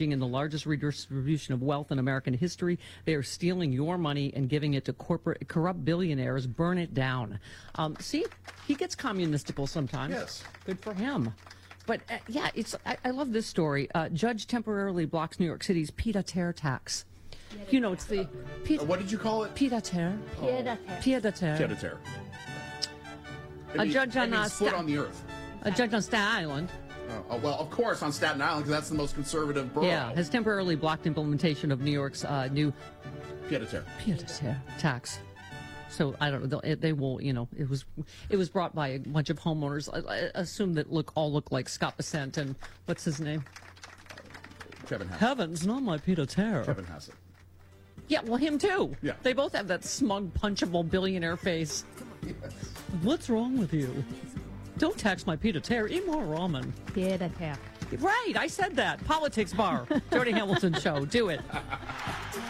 in the largest redistribution of wealth in American history. They are stealing your money and giving it to corrupt billionaires. Burn it down. See, he gets communistical sometimes. Yes. Good for him. But yeah, I love this story. Judge temporarily blocks New York City's pied-à-terre tax. You know, it's the... What did you call it? Pied-à-terre. Pied-à-terre. Pied-à-terre. A judge on foot on the earth. A judge on Staten Island. Well, of course, on Staten Island, because that's the most conservative borough. Yeah, has temporarily blocked implementation of New York's new pied-à-terre tax. So I don't know. They will, you know, it was brought by a bunch of homeowners. I assume that all look like Scott Bessent and what's his name? Kevin Hassett. Heavens, not my pied-à-terre. Kevin Hassett. Yeah, well, him too. Yeah. They both have that smug, punchable billionaire face. Yes. What's wrong with you? Don't tax my pied-à-terre. Eat more ramen. Pied-à-terre. Right, I said that. Politics Bar. Jody Hamilton Show. Do it.